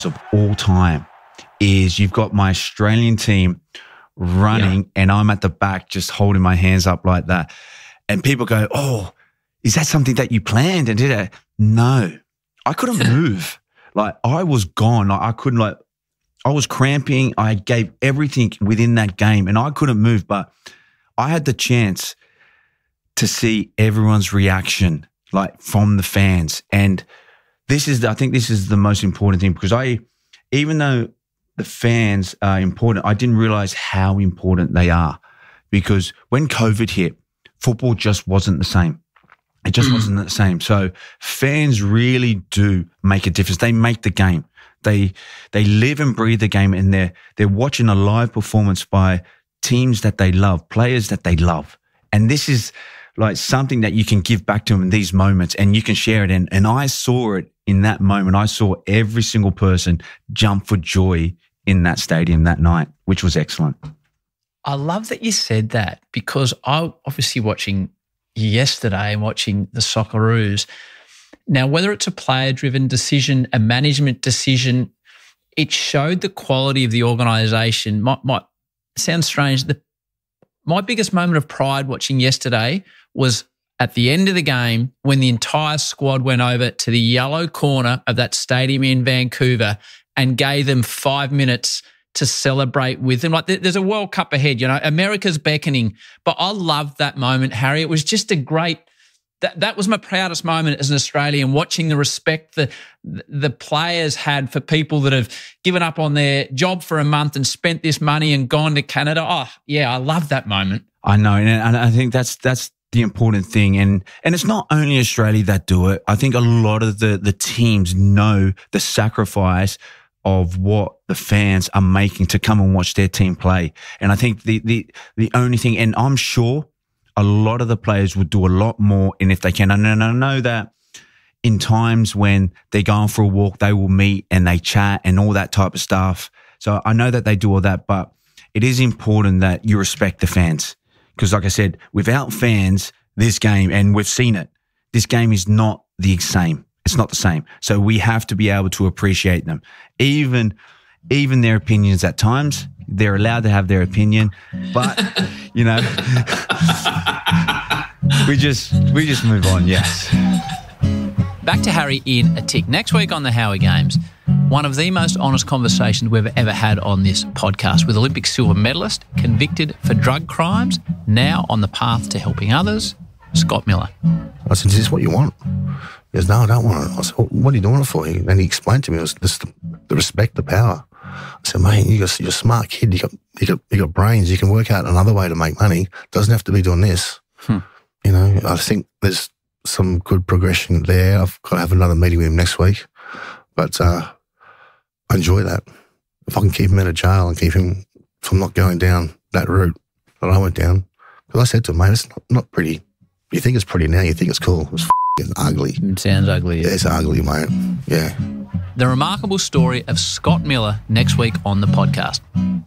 of all time is you've got my Australian team running and I'm at the back just holding my hands up like that. And people go, oh, is that something that you planned and did it? No, I couldn't move. Like I was gone. Like, I couldn't I was cramping. I gave everything within that game and I couldn't move, but I had the chance to see everyone's reaction like from the fans. And I think this is the most important thing because even though the fans are important, I didn't realize how important they are because when COVID hit, football just wasn't the same. It just wasn't the same. So fans really do make a difference. They make the game. They live and breathe the game and they're watching a live performance by teams that they love, players that they love. And this is like something that you can give back to them in these moments and you can share it. And I saw it in that moment. I saw every single person jump for joy in that stadium that night, which was excellent. I love that you said that because I obviously watching yesterday and watching the Socceroos. Now, whether it's a player-driven decision, a management decision, it showed the quality of the organisation. Might sound strange. My biggest moment of pride watching yesterday was at the end of the game when the entire squad went over to the yellow corner of that stadium in Vancouver and gave them 5 minutes to celebrate with them. Like there's a World Cup ahead, you know, America's beckoning. But I loved that moment, Harry. It was just a great, that was my proudest moment as an Australian, watching the respect the players had for people that have given up on their job for a month and spent this money and gone to Canada. Oh, yeah, I love that moment. I know, and I think that's the important thing. And it's not only Australia that do it. I think a lot of the teams know the sacrifice of what the fans are making to come and watch their team play. And I think the only thing, and I'm sure a lot of the players would do a lot more and if they can. And I know that in times when they're going for a walk, they will meet and they chat and all that type of stuff. So I know that they do all that, but it is important that you respect the fans. Because like I said, without fans, this game, and we've seen it, this game is not the same. It's not the same. So we have to be able to appreciate them. Even their opinions at times, they're allowed to have their opinion, but, you know, we just move on, yes. Back to Harry in a tick. Next week on the Howie Games, one of the most honest conversations we've ever had on this podcast with Olympic silver medalist, convicted for drug crimes, now on the path to helping others, Scott Miller. I said, is this what you want? He goes, no, I don't want it. I said, well, what are you doing it for? And he explained to me, it was just the respect, the power. I said, mate, you're a smart kid. You got brains. You can work out another way to make money. Doesn't have to be doing this. You know, I think there's some good progression there. I've got to have another meeting with him next week. But I enjoy that. If I can keep him out of jail and keep him from not going down that route that I went down. Because I said to him, mate, it's not pretty. You think it's pretty now. You think it's cool. It's ugly. It sounds ugly. Yeah, it's ugly, mate. Yeah. The remarkable story of Scott Miller next week on the podcast.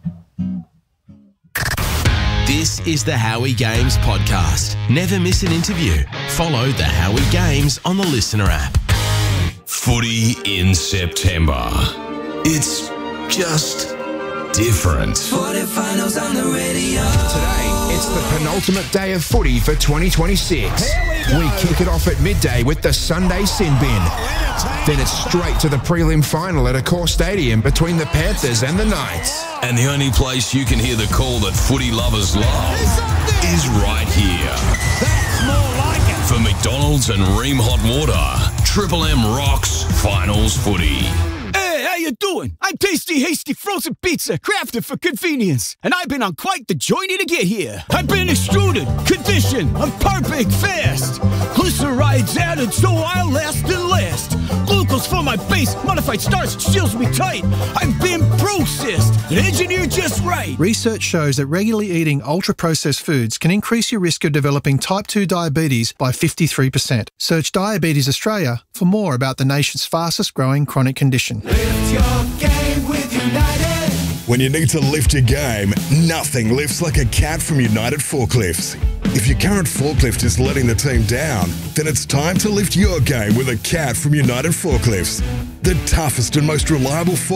This is the Howie Games podcast. Never miss an interview. Follow the Howie Games on the Listener app. Footy in September. It's just different. Footy finals on the radio. Today, it's the penultimate day of footy for 2026. We kick it off at midday with the Sunday Sin Bin. Then it's straight to the prelim final at Accor Stadium between the Panthers and the Knights. And the only place you can hear the call that footy lovers love is right here. That's more like it. For McDonald's and Ream Hot Water, Triple M rocks finals footy. Hey, how you doing? I'm Tasty Hasty Frozen Pizza, crafted for convenience. And I've been on quite the journey to get here. I've been extruded, conditioned, I'm perfect fast. Glycerides added so I'll last and last. Glucose for my base, modified starch seals me tight. I've been processed and engineered just right. Research shows that regularly eating ultra-processed foods can increase your risk of developing type 2 diabetes by 53%. Search Diabetes Australia for more about the nation's fastest growing chronic condition. Lift your game with United. When you need to lift your game, nothing lifts like a cat from United Forklifts. If your current forklift is letting the team down, then it's time to lift your game with a cat from United Forklifts. the toughest and most reliable